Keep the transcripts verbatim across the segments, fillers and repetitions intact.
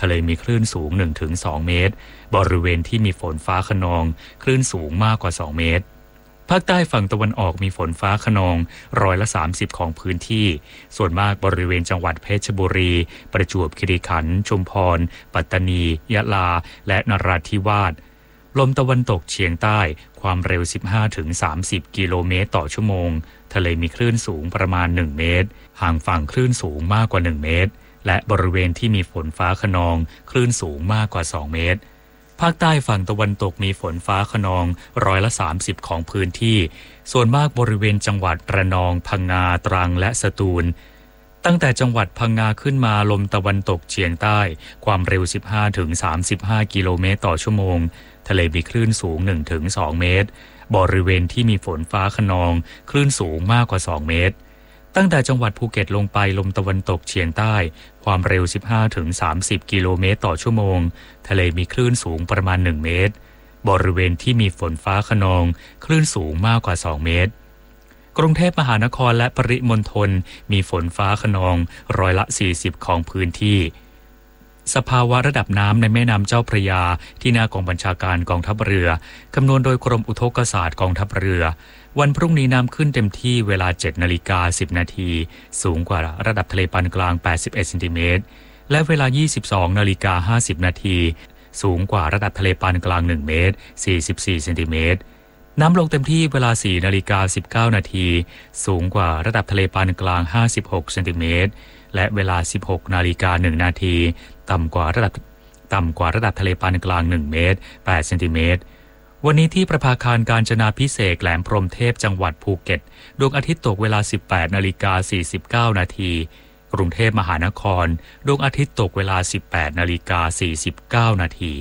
ทะเลมีคลื่นสูง หนึ่งถึงสอง เมตรบริเวณที่มีฝนฟ้าคะนองคลื่นสูงมากกว่าสองเมตรภาคใต้ฝั่งตะวันออกมีฝนฟ้าคะนองร้อยละสามสิบของพื้นที่ส่วนมากบริเวณจังหวัดเพชรบุรีประจวบคีรีขันธ์ชุมพรปัตตานียะลาและนราธิวาสลมตะวันตกเฉียงใต้ความเร็ว สิบห้าถึงสามสิบ กิโลเมตรต่อชั่วโมงทะเลมีคลื่นสูงประมาณหนึ่งเมตรห่างฝั่งคลื่นสูงมากกว่าหนึ่งเมตรและบริเวณที่มีฝนฟ้าคะนองคลื่นสูงมากกว่าสองเมตรภาคใต้ฝั่งตะวันตกมีฝนฟ้าคะนองร้อยละสามสิบของพื้นที่ส่วนมากบริเวณจังหวัดระนองพังงาตรังและสตูลตั้งแต่จังหวัดพังงาขึ้นมาลมตะวันตกเฉียงใต้ความเร็ว สิบห้าถึงสามสิบห้า กิโลเมตรต่อชั่วโมงทะเลมีคลื่นสูง หนึ่งถึงสอง เมตรบริเวณที่มีฝนฟ้าคะนองคลื่นสูงมากกว่าสองเมตรตั้งแต่จังหวัดภูเก็ตลงไปลมตะวันตกเฉียงใต้ความเร็ว สิบห้าถึงสามสิบ กิโลเมตรต่อชั่วโมงทะเลมีคลื่นสูงประมาณหนึ่งเมตรบริเวณที่มีฝนฟ้าคะนองคลื่นสูงมากกว่าสองเมตรกรุงเทพมหานครและปริมณฑลมีฝนฟ้าคะนองร้อยละสี่สิบของพื้นที่สภาวะระดับน้ำในแม่น้ำเจ้าพระยาที่หน้ากองบัญชาการกองทัพเรือคำนวณโดยกรมอุทกศาสตร์กองทัพเรือวันพรุ่งนี้น้ำขึ้นเต็มที่เวลา เจ็ดนาฬิกาสิบนาทีสูงกว่าระดับทะเลปานกลางแปดสิบเอ็ดเซนติเมตรและเวลา ยี่สิบสองนาฬิกาห้าสิบนาทีสูงกว่าระดับทะเลปานกลางหนึ่งเมตรสี่สิบสี่เซนติเมตรน้ำลงเต็มที่เวลา สี่นาฬิกาสิบเก้านาทีสูงกว่าระดับทะเลปานกลางห้าสิบหกเซนติเมตรและเวลา สิบหกนาฬิกาหนึ่งนาทีต่ำกว่าระดับต่ำกว่าระดับทะเลปานกลางหนึ่งเมตรแปดเซนติเมตรวันนี้ที่ประภาคารกาญจนาภิเษกแหลมพรหมเทพจังหวัดภูเก็ตดวงอาทิตย์ตกเวลา สิบแปดนาฬิกาสี่สิบเก้านาทีกรุงเทพมหานครดวงอาทิตย์ตกเวลา สิบแปดนาฬิกาสี่สิบเก้านาที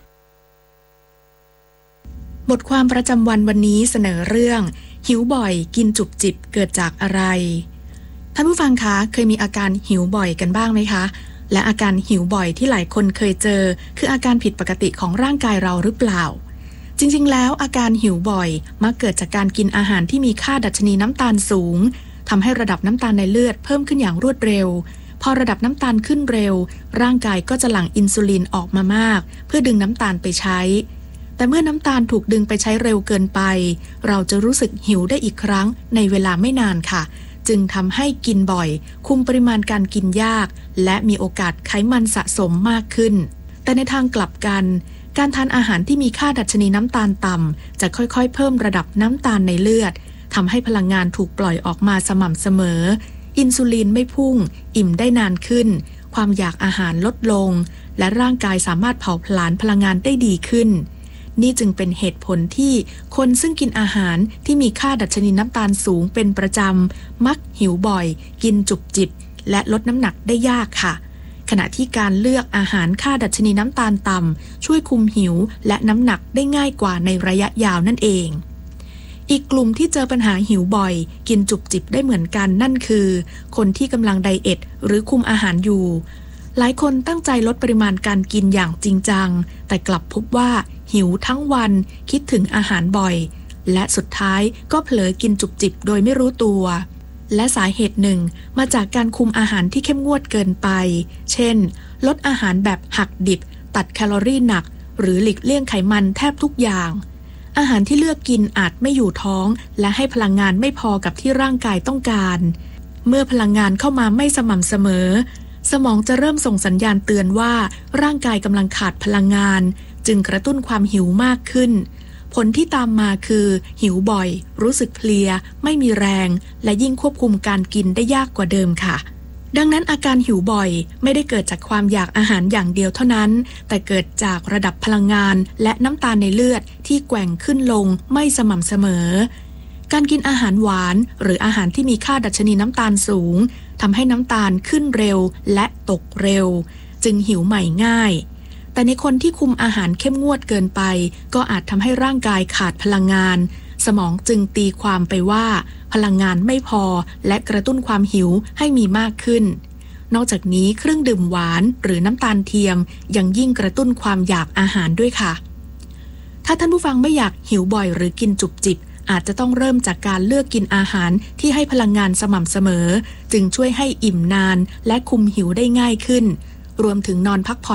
บทความประจำวันวันนี้เสนอเรื่องหิวบ่อยกินจุบจิบเกิดจากอะไรท่านผู้ฟังคะเคยมีอาการหิวบ่อยกันบ้างไหมคะและอาการหิวบ่อยที่หลายคนเคยเจอคืออาการผิดปกติของร่างกายเราหรือเปล่าจริงๆแล้วอาการหิวบ่อยมักเกิดจากการกินอาหารที่มีค่าดัชนีน้ำตาลสูงทำให้ระดับน้ำตาลในเลือดเพิ่มขึ้นอย่างรวดเร็วพอระดับน้ำตาลขึ้นเร็วร่างกายก็จะหลั่งอินซูลินออกมามากเพื่อดึงน้ำตาลไปใช้แต่เมื่อน้ำตาลถูกดึงไปใช้เร็วเกินไปเราจะรู้สึกหิวได้อีกครั้งในเวลาไม่นานค่ะจึงทำให้กินบ่อยคุมปริมาณการกินยากและมีโอกาสไขมันสะสมมากขึ้นแต่ในทางกลับกันการทานอาหารที่มีค่าดัชนีน้ำตาลต่ำจะค่อยๆเพิ่มระดับน้ำตาลในเลือดทำให้พลังงานถูกปล่อยออกมาสม่ำเสมออินซูลินไม่พุ่งอิ่มได้นานขึ้นความอยากอาหารลดลงและร่างกายสามารถเผาผลาญพลังงานได้ดีขึ้นนี่จึงเป็นเหตุผลที่คนซึ่งกินอาหารที่มีค่าดัชนีน้ำตาลสูงเป็นประจำมักหิวบ่อยกินจุบจิบและลดน้ำหนักได้ยากค่ะขณะที่การเลือกอาหารค่าดัชนีน้ำตาลต่ำช่วยคุมหิวและน้ำหนักได้ง่ายกว่าในระยะยาวนั่นเองอีกกลุ่มที่เจอปัญหาหิวบ่อยกินจุบจิบได้เหมือนกันนั่นคือคนที่กำลังไดเอทหรือคุมอาหารอยู่หลายคนตั้งใจลดปริมาณการกินอย่างจริงจังแต่กลับพบว่าหิวทั้งวันคิดถึงอาหารบ่อยและสุดท้ายก็เผลอกินจุบจิบโดยไม่รู้ตัวและสาเหตุหนึ่งมาจากการคุมอาหารที่เข้มงวดเกินไปเช่นลดอาหารแบบหักดิบตัดแคลอรี่หนักหรือหลีกเลี่ยงไขมันแทบทุกอย่างอาหารที่เลือกกินอาจไม่อยู่ท้องและให้พลังงานไม่พอกับที่ร่างกายต้องการเมื่อพลังงานเข้ามาไม่สม่ำเสมอสมองจะเริ่มส่งสัญญาณเตือนว่าร่างกายกำลังขาดพลังงานจึงกระตุ้นความหิวมากขึ้นผลที่ตามมาคือหิวบ่อยรู้สึกเพลียไม่มีแรงและยิ่งควบคุมการกินได้ยากกว่าเดิมค่ะดังนั้นอาการหิวบ่อยไม่ได้เกิดจากความอยากอาหารอย่างเดียวเท่านั้นแต่เกิดจากระดับพลังงานและน้ำตาลในเลือดที่แกว่งขึ้นลงไม่สม่ำเสมอการกินอาหารหวานหรืออาหารที่มีค่าดัชนีน้ำตาลสูงทำให้น้ำตาลขึ้นเร็วและตกเร็วจึงหิวใหม่ง่ายแต่ในคนที่คุมอาหารเข้มงวดเกินไปก็อาจทำให้ร่างกายขาดพลังงานสมองจึงตีความไปว่าพลังงานไม่พอและกระตุ้นความหิวให้มีมากขึ้นนอกจากนี้เครื่องดื่มหวานหรือน้ำตาลเทียมยังยิ่งกระตุ้นความอยากอาหารด้วยค่ะถ้าท่านผู้ฟังไม่อยากหิวบ่อยหรือกินจุบจิบอาจจะต้องเริ่มจากการเลือกกินอาหารที่ให้พลังงานสม่ำเสมอจึงช่วยให้อิ่มนานและคุมหิวได้ง่ายขึ้นรวมถึงนอนพักผ่อน